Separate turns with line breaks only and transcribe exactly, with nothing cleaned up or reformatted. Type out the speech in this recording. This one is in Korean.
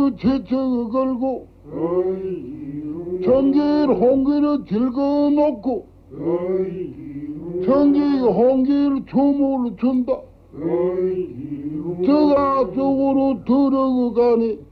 그 제척을 걸고 전기를 홍기를 들거놓고 전기 홍기를 주물을 준다. 저가 쪽으로 들어가니